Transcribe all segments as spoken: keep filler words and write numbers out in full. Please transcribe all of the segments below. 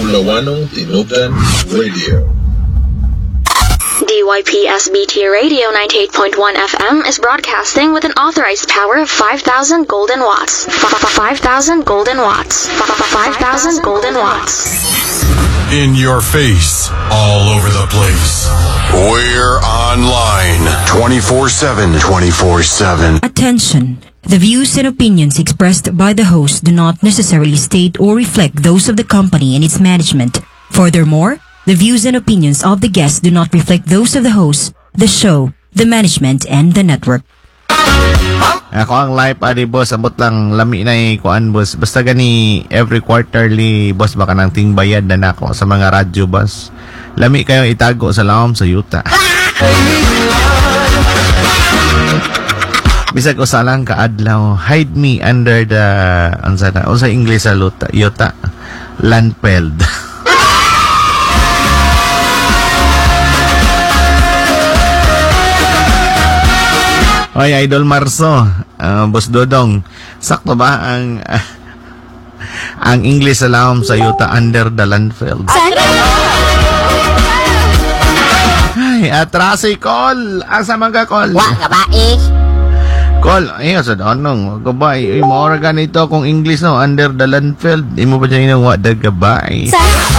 Bulawanong Tinugan Radio. D Y P S B T Radio ninety-eight point one F M is broadcasting with an authorized power of five thousand golden watts. five thousand golden watts. five thousand golden watts. In your face, all over the place. We're online twenty-four seven. twenty-four seven. Attention. The views and opinions expressed by the host do not necessarily state or reflect those of the company and its management. Furthermore, the views and opinions of the guests do not reflect those of the host, the show, the management, and the network. Ako ang live ani boss, abot lang lami na kuan boss. Basta gani every quarterly boss baka nang tingbayad na nako sa mga radyo boss. Lami kayo itago sa lawom sa yuta. Bisag usa lang ka adlaw, hide me under the unsa na unsa English sa luta, yuta. Landfeld. Oy, Idol Marso, uh, Boss Dodong, sakto ba ang uh, ang English sa lawom sa yuta under the landfield? Ay, atrasi call. Asa man ka call? Wa nga ba eh? Call, ay sa donong, gabay, imo ora ganito kung English no under the landfield. Imo pa diyan wa da gabay.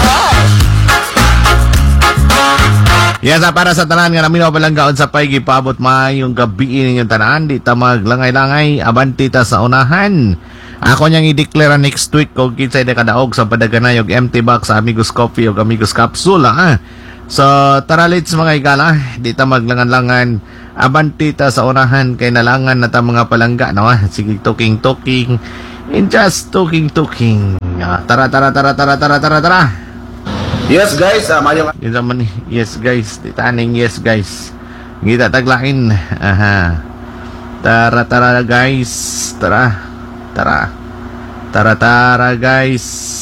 Yan sa para sa tanan nga namin palang gaon sa pay gipabot maayong gabi ninyong tanan di ta maglangay-langay abanti ta sa unahan. Ako niyang i-declare next week kung kinsay na kadaog sa padaganay og empty box sa Amigos Coffee og Amigos Capsule ha. So tara let's mga igala di ta maglangan-langan abanti ta sa unahan kay nalangan na ta mga palangga no. Sige talking talking and just talking talking. Tara tara tara tara tara tara tara. Yes guys, uh, mayong Yun naman ni, yes guys, titaning yes guys. Ngita taglain. Aha. Tara tara guys, tara. Tara. Tara tara guys.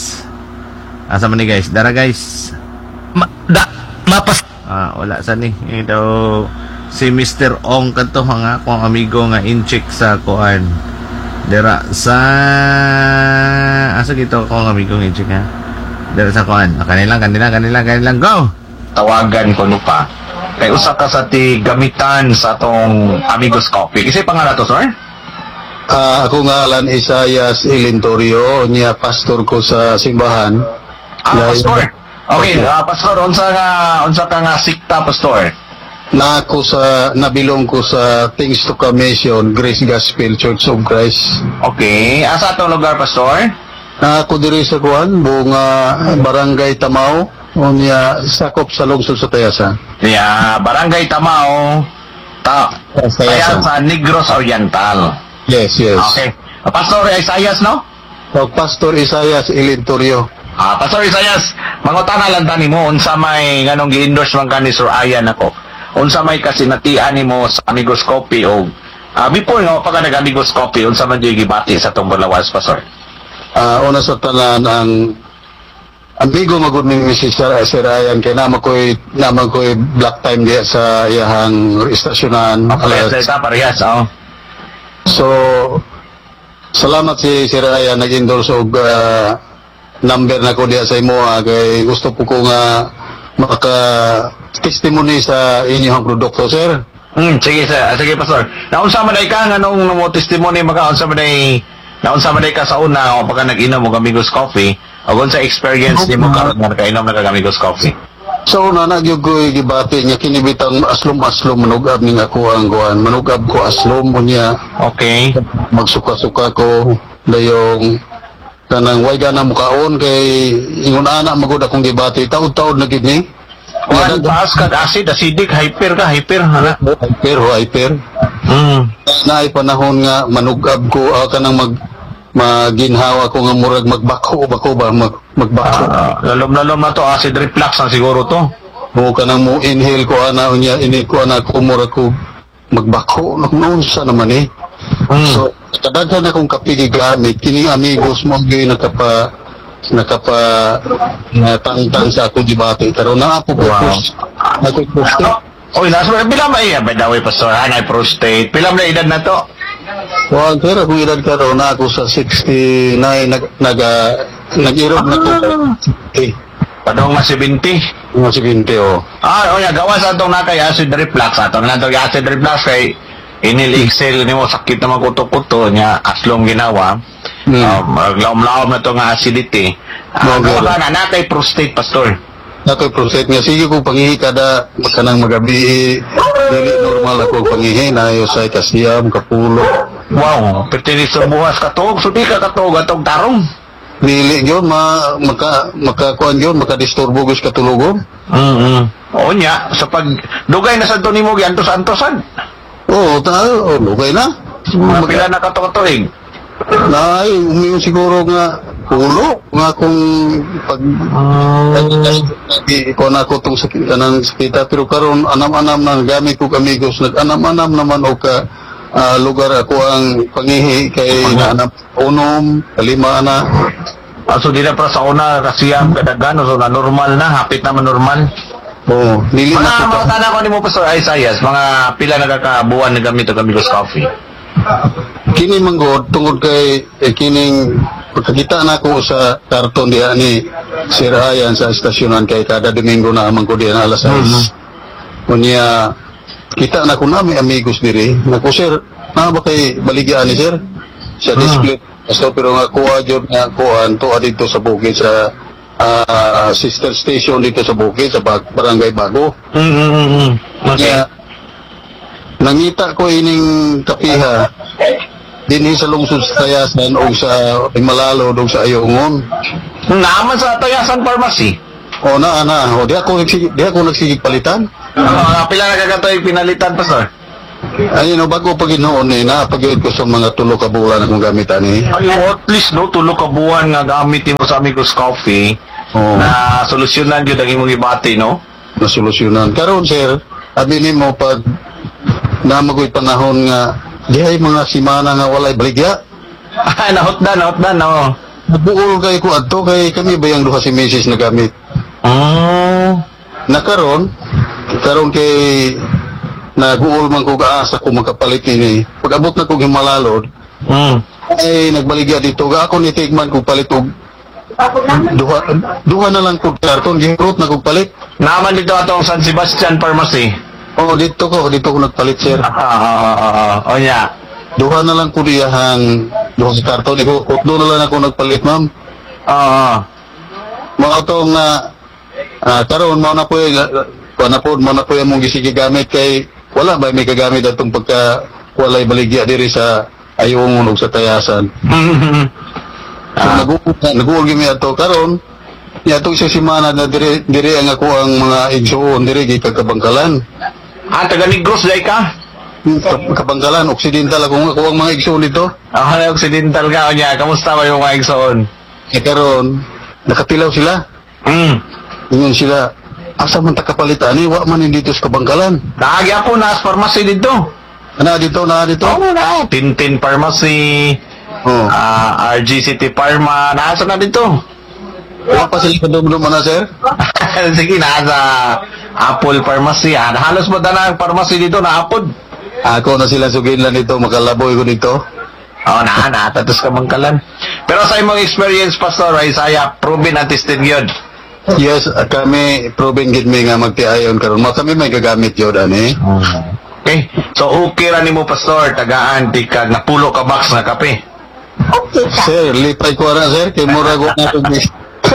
Asa man ni guys? Dara guys. Ma, da, mapas. Ah, wala sa ni. Ito si Mister Ong kanto nga akong amigo nga in-check sa kuan. Dira sa asa gito akong amigo in-check ha. Dira sa kuan. Kanilang kanilang kanilang kanilang go. Tawagan ko no pa. Kay usa ka sa ti gamitan sa tong Amigos Coffee. Kasi pangalan to, sir? Uh, ako ngalan Isayas Ilintorio, niya pastor ko sa simbahan. Ah, pastor. Okay, uh, pastor, unsa nga unsa ka nga sikta, pastor? Na ako sa nabilong ko sa Things to Commission, Grace Gospel Church of Christ. Okay, asa tong lugar, pastor? Na ako diri sa kuan, buong uh, Barangay Tamao, unya sakop sa lungsod sa Tayasan. Yeah, Barangay Tamao, ta Tayasan sa Negros Oriental. Yes, yes. Okay. Uh, pastor Isayas, no? O, Pastor Isayas Ilintorio. Ah, Pastor Isayas, mangutana lang tani mo unsa may nganong gi-endorse man kani Sir Ayan ako. Unsa may kasinatian nimo sa Amigos Coffee o uh, before nga pa ka nag-Amigos Coffee, unsa man gyud gibati sa tong Bulawas, Pastor? Uh, una sa tanan ang amigo magud ni Missus Sir Ayan kay naman ko'y naman ko'y black time diya sa iyahang istasyonan. Okay, sa parehas, oh. So salamat si Sir Ayan nag-endorse og uh, number na ko diya sa imo kay gusto po ko nga maka testimony sa inyong produkto, sir. Hmm, sige sir, sige pastor. Naunsa man day ka nganong mo testimony maka unsa man day naunsa man day ka sa una o pagka nag-inom og Amigos Coffee o unsa experience nimo karon nga nakainom na kag Amigos Coffee? So na nagyug ko'y gibati niya kinibitang aslom-aslom manugab ning ako ang kuan. Manugab ko aslom mo niya. Okay. Magsuka-suka ko dayong kanang way gana mukaon kay ingon ana magud akong gibati taud-taud na gid ni. Ano taas ka acid, acidic, hyper ka, hyper ha. Hyper ho, hyper. Hmm. Naay panahon nga manugab ko uh, kanang mag maginhawa ko nga murag magbako bako ba mag magbako. Uh, lalom-lalom na to, acid reflux ang siguro to. Mo kanang mo inhale ko ana unya ini ko ana ko murag ko magbako nunsa naman eh. Hmm. So kadaghan akong kapigi gamit kini amigos mo gyud nakapa nakapa na tangtang sa ako dibati pero na ako Wow. post ako post Oy, nasa bilang ba iya? By the way, pastor, anay prostate. Pilam na edad na to? Well, pero kung edad ka raw na ako sa sixty-nine, nag, nag, uh, nag-irog na ko. Eh. Padong mas seventy. Mga seventy, oh. Ah, o ya, gawa sa itong nakay acid reflux. Ato na itong acid reflux kay inil-excel ni mo sakit na magkuto-kuto niya aslong ginawa. Hmm. Um, maglaom-laom na itong acidity. Ah, Okay. gawa ka na nakay prostate, pastor. Ako'y prostate nga. Sige ko pangihi kada makanang magabi. Dili normal ako pangihi. Nayo sa kasiyam, kapulo. Wow, pertinis sa buwas katog. Sudi ka katog atong tarong. Dili yun, ma, maka, makakuan yun, makadisturbo gus katulugon. Mm-hmm. O niya, sa pag dugay na sa doon mo, giantos-antosan. Oo, tayo, oh, lugay na. Mga pila na katog-katuig. Nay, umiyon siguro nga pulo nga kung pag ko na ko tong sakit kanang sakita pero karon anam-anam na gamit ko amigos nag-anam-anam naman o ka ah, lugar ako ang pangihi kay anam unom kalima na. Ah, so di na para sa una kasiyam kadagano so na normal na, hapit naman normal. Oh, nili Mga na ko mga tanah ko ni mo Pastor Isaias, mga pila na kakabuan na gamit ang Amigos Coffee. kini manggod tungod kay eh, kining pagkakita na ko sa karton diha ni Sir Ayan sa estasyonan kay kada Domingo na amang ko diha alas sais. Unya kita na ko nami amigos diri. Nako sir, na ba kay baligyan ni sir? Sa display. So pero nga kuha jud nga kuan to dito sa bukid sa ah, sister station dito sa bukid sa Bag- Barangay Bago. Mm-hmm. Okay. Kaya, nangita ko ining kapiha dinhi sa lungsod sa Tayasan o sa Malalo o sa Ayungon. Naman sa Tayasan Pharmacy. O na na, o di ako nagsig di ako nagsigig palitan. Mga pila na kakatuig pinalitan, Pastor. Ayun o bago pag inoon eh napagayod ko sa mga tulo ka bulan akong gamitan eh. Ay, at least no, tulo ka buwan nga gamit mo sa Amigos Coffee Oo. na solusyonan yun ang imong ibati, no? Nasolusyonan. Karon sir, abi nimo pag namagoy panahon nga di ay mga simana nga walay baligya. Ah, nahotdan, nahotdan, no? Nabuol kay ko adto kay kami bayang duha si Missus na gamit. Oh. Nakaron karon kay naguol man ko kaasa ko makapalit ni pag-abot na ko Himalalod Mm. ay nagbaligya dito ga ako ni tigman ko palit og duha duha na lang ko karton gihurot na ko palit. Naman dito atong San Sebastian Pharmacy. Oh dito ko dito ko nagpalit sir. Ah, ah, ah, ah, oh, nya. Duha na lang ko diyahang duha sa karton iko kutlo na lang ako nagpalit ma'am. Ah, Mga to nga ah, karon mao na po na po mao na po yung mong gisigi gamit kay wala ba may kagamit atong pagka walay baligya diri sa Ayungon ug sa Tayasan. So nag-uul nag-uul gyud mi ato karon ya to sa semana na dire dire ang ako ang mga igsuon dire gi kagkabangkalan. ah, taga Negros dai ka? Ka- Kabangkalan occidental ako ako ang mga igsuon dito. Ah, na occidental ka nya. Kamusta ba yung mga igsoon? E karon nakatilaw sila. Mm. Ingon sila asa man ta kapalitan ni wa man dito sa Kabangkalan. Naagi ako na sa pharmacy dito. Ana dito na dito. Oo na. Tintin Pharmacy, Oh. ah, R G City Pharma, nasa na dito. Wa pa sila kadumdum na sir. Sige, nasa Apple Pharmacy. Ah, halos mo na ang pharmacy dito na Apple. Ako na sila suginlan dito makalaboy ko dito. Oo na, na. Tatos ka mangkalan. Pero sa imong experience, Pastor Isaiah, proven and tested yun. Yes, uh, kami proven gid mi nga magtiayon karon. Mo kami may gagamit yun ani. Okay. So, okay ra nimo Pastor, tagaan, di ka napulo ka box na kape. Sir, lipay ko ra sir kay mura ko na to bis.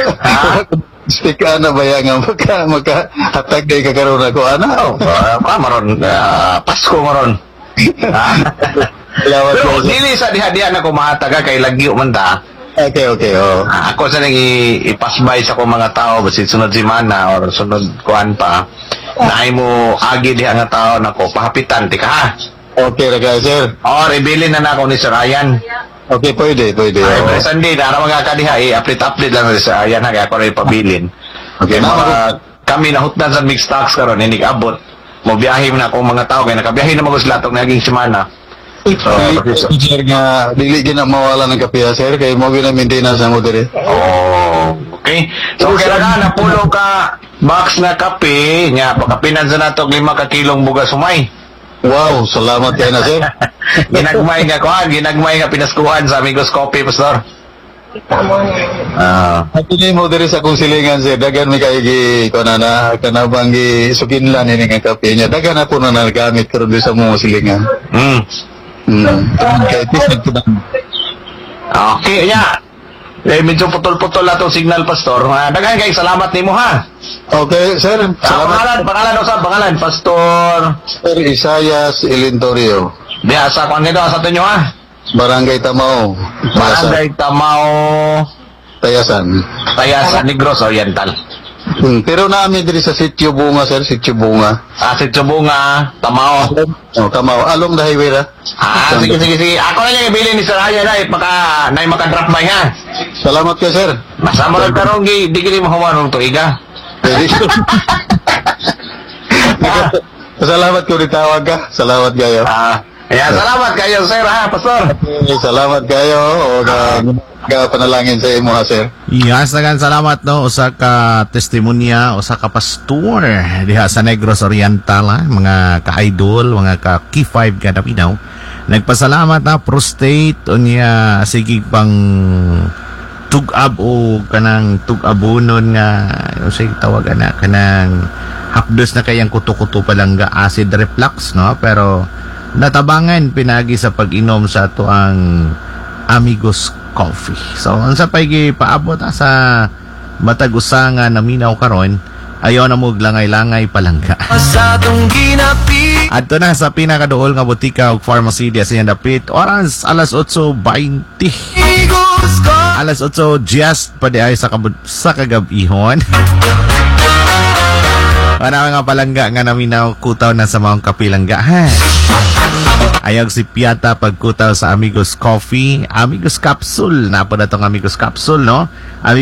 Speak ana ba ya nga maka maka hatag kay kakaroon ako ana. Oh, uh, pa maron, ah, Pasko maron. Ah. Lawat Pero ko. sir. dili sa diha-diha na ko mahataga kay lagyo man ta. Okay, okay, oh. Ah, ako sa nang i- ipasbay sa ko mga tao basit sunod semana or sunod kuan pa. Naay mo agi diha nga tao nako pahapitan ti ka ha. Okay ra kay sir. Or ibilin na nako ni Sir Ryan. Okay, pwede, pwede. Ay, oh. every Sunday na ara mga kadiha i-update-update lang ni Sir Ryan ha kaya ako rin pabilin. Okay, Mga na kami nahutdan sa mixed stocks karon inig abot. Mo biyahe na akong mga tao kay nakabiyahe na mo sila tong naging semana. So, sir nga dili gina mawala ng kapiya sir kay mo gina maintenance mo dire. oh, okay. So kaya na napulo ka box na kape nya pagkapinan sa nato lima ka kilong bugas sumay. Wow, salamat kay na sir. Ginagmay nga kuan, ginagmay nga pinaskuhan sa Amigos Coffee, Pastor. Kita mo na. Ah, At ini mo diri sa akong silingan sir, dagan mi kay gi kuno na kanabang gi sukinlan ini nga kape niya. Dagan na po na nagamit karon diri sa mo silingan. mm. Hmm. Kay tisod ko na. Okay, ya. Eh, medyo putol-putol na itong signal, Pastor. Uh, Dagan kay salamat nimo ha. Okay, sir. Ah, pangalan, Salamat. pangalan daw sa pangalan, Pastor. Sir Isayas Ilintorio, Di asa kung nito sa tinyo ha. Barangay Tamao, Barangay Tamao, Tayasan. Tayasan, Negros Oriental. Hmm. Pero namin diri sa Sitio Bunga, sir, Sitio Bunga. Ah, si Chubunga, Tamao. Oh, Tamao. Along the highway ra. Ah, sige, sige, sige. Ako na niya ibili ni Sir Aya na, maka, na maka-drop by ha. Salamat kayo, sir. Masama lang karong gi, di kini mahawa nung tuiga. Salamat ko tawag ka. Salamat kayo. Ah, yeah, salamat kayo, Sir ha, Pastor. Okay, salamat kayo. O ka, ka panalangin sa imo ha, sir. Yes, nagan salamat no usa ka testimonya, usa ka pastor diha sa Negros Oriental, ha? Mga ka-idol, mga ka K five ka Davao. Nagpasalamat na prostate unya sige pang tugab o kanang tugabonon nga say tawagan na kanang hapdos na kayang kuto-kuto pa lang ga acid reflux no, pero natabangan pinagi sa pag-inom sa ato ang Amigos Coffee. So unsa pay gi paabot ah, sa matag usa nga naminaw karon, ayaw na mo langay-langay palangga. Adto na sa pinakaduol nga butika ug pharmacy diya sa iyang dapit. Oras alas otso twenty. Alas otso just pa di ay sa, kabud- sa kagabihon. Para nga palangga nga naminaw kutaw na sa mga kapilangga ha. Ayag si Piata pagkutaw sa Amigos Coffee, Amigos Capsule. Napo na tong Amigos Capsule no.